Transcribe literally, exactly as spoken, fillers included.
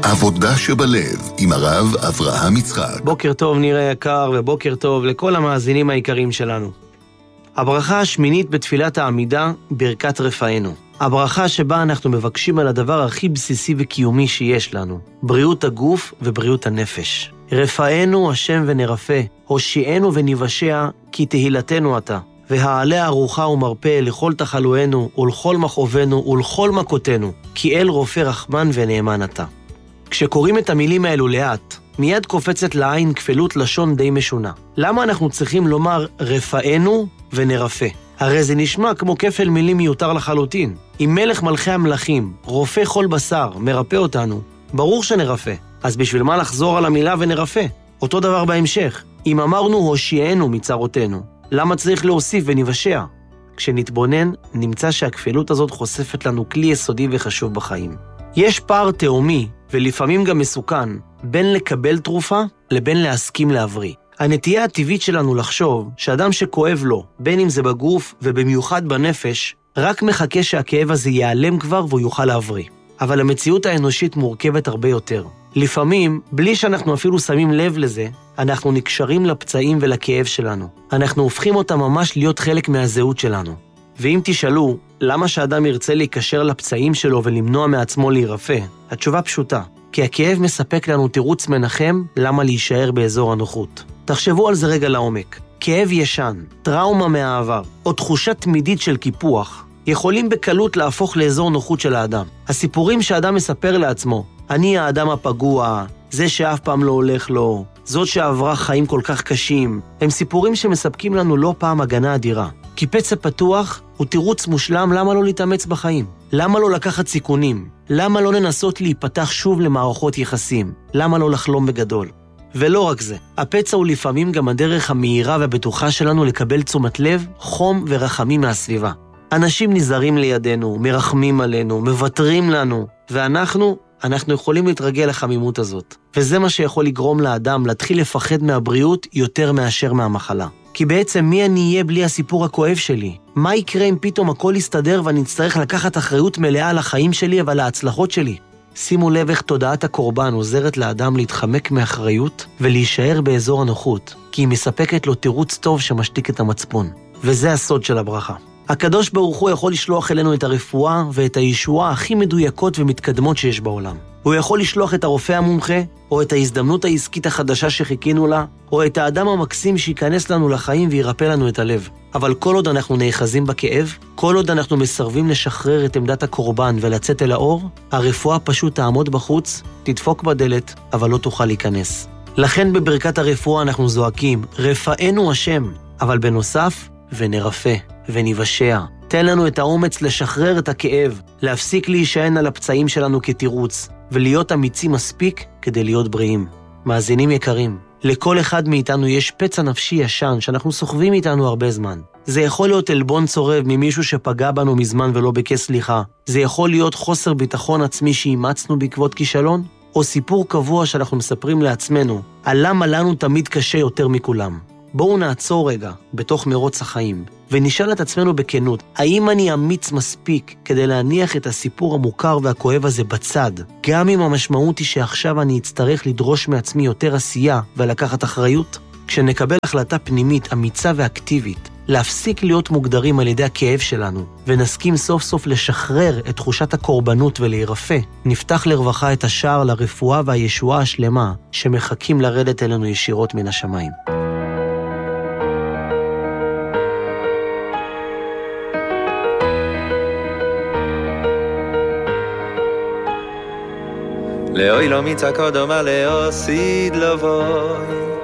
עבודה שבלב עם הרב אברהם יצחק. בוקר טוב ניר היקר ובוקר טוב לכל המאזינים היקרים שלנו. הברכה השמינית בתפילת העמידה, ברכת רפאנו. הברכה שבה אנחנו מבקשים על הדבר הכי בסיסי וקיומי שיש לנו, בריאות הגוף ובריאות הנפש. רפאנו השם ונרפא, הושיענו וניוושע, כי תהילתנו אתה. והעלה ארוחה ומרפא לכל תחלואנו ולכל מכאובנו ולכל מכותנו, כי אל רופא רחמן ונאמן אתה. כשקוראים את המילים האלו לאט, מיד קופצת לעין כפלות לשון די משונה. למה אנחנו צריכים לומר רפאנו ונרפא? הרי זה נשמע כמו כפל מילים מיותר לחלוטין. אם מלך מלכי המלכים, רופא כל בשר, מרפא אותנו, ברור שנרפא. אז בשביל מה לחזור על המילה ונרפא? אותו דבר בהמשך. אם אמרנו הושיענו מצרותינו, למה צריך להוסיף וניוושע? כשנתבונן, נמצא שהכפלות הזאת חושפת לנו כלי יסודי וחשוב בחיים. יש פער תאומי, ולפעמים גם מסוכן, בין לקבל תרופה לבין להסכים להבריא. הנטייה הטבעית שלנו לחשוב שאדם שכואב לו, בין אם זה בגוף ובמיוחד בנפש, רק מחכה שהכאב הזה ייעלם כבר והוא יוכל להבריא. אבל המציאות האנושית מורכבת הרבה יותר. לפעמים, בלי שאנחנו אפילו שמים לב לזה, אנחנו נקשרים לפצעים ולכאב שלנו. אנחנו הופכים אותם ממש להיות חלק מהזהות שלנו. ואם תשאלו, למה שאדם ירצה להיקשר לפצעים שלו ולמנוע מעצמו להירפא? התשובה פשוטה, כי הכאב מספק לנו תירוץ מנחם למה להישאר באזור הנוחות. תחשבו על זה רגע לעומק. כאב ישן, טראומה מהעבר, או תחושה תמידית של קיפוח, יכולים בקלות להפוך לאזור נוחות של האדם. הסיפורים שאדם מספר לעצמו, אני האדם הפגוע, זה שאף פעם לא הולך לו, זאת שעברה חיים כל כך קשים, הם סיפורים שמספקים לנו לא פעם הגנה אדירה. כי פצע פתוח הוא תירוץ מושלם למה לא להתאמץ בחיים. למה לא לקחת סיכונים? למה לא לנסות להיפתח שוב למערכות יחסים? למה לא לחלום בגדול? ולא רק זה, הפצע הוא לפעמים גם הדרך המהירה והבטוחה שלנו לקבל תשומת לב, חום ורחמים מהסביבה. אנשים נזהרים לידינו, מרחמים עלינו, מבטרים לנו, ואנחנו, אנחנו יכולים להתרגל לחמימות הזאת. וזה מה שיכול לגרום לאדם להתחיל לפחד מהבריאות יותר מאשר מהמחלה. כי בעצם מי אני אהיה בלי הסיפור הכואב שלי? מה יקרה אם פתאום הכל יסתדר ואני אצטרך לקחת אחריות מלאה על החיים שלי אבל להצלחות שלי? שימו לב איך תודעת הקורבן עוזרת לאדם להתחמק מאחריות ולהישאר באזור הנוחות, כי היא מספקת לו תירוץ טוב שמשתיק את המצפון. וזה הסוד של הברכה. הקדוש ברוך הוא יכול לשלוח אלינו את הרפואה ואת הישועה הכי מדויקות ומתקדמות שיש בעולם. הוא יכול לשלוח את הרופא המומחה, או את ההזדמנות העסקית החדשה שחיכינו לה, או את האדם המקסים שיכנס לנו לחיים וירפא לנו את הלב. אבל כל עוד אנחנו נאחזים בכאב, כל עוד אנחנו מסרבים לשחרר את עמדת הקורבן ולצאת אל האור, הרפואה פשוט תעמוד בחוץ, תדפוק בדלת, אבל לא תוכל להיכנס. לכן בברכת הרפואה אנחנו זועקים, רפאנו השם, אבל בנוסף, ונרפא, וניוושע. תן לנו את האומץ לשחרר את הכאב, להפסיק להישען על הפצעים שלנו כתירוץ, ולהיות אמיצים מספיק כדי להיות בריאים. מאזינים יקרים, לכל אחד מאיתנו יש פצע נפשי ישן שאנחנו סוחבים איתנו הרבה זמן. זה יכול להיות אלבון צורב ממישהו שפגע בנו מזמן ולא ביקש סליחה. זה יכול להיות חוסר ביטחון עצמי שאימצנו בעקבות כישלון, או סיפור קבוע שאנחנו מספרים לעצמנו, על למה לנו תמיד קשה יותר מכולם. בואו נעצור רגע בתוך מרוץ החיים, ונשאל את עצמנו בכנות, האם אני אמיץ מספיק כדי להניח את הסיפור המוכר והכואב הזה בצד, גם אם המשמעות היא שעכשיו אני אצטרך לדרוש מעצמי יותר עשייה ולקחת אחריות? כשנקבל החלטה פנימית, אמיצה ואקטיבית, להפסיק להיות מוגדרים על ידי הכאב שלנו, ונסכים סוף סוף לשחרר את תחושת הקורבנות ולהירפא, נפתח לרווחה את השער לרפואה והישועה השלמה שמחכים לרדת אלינו ישירות מן השמיים. לאוי לא מיצה קודומה לאוסיד לבוי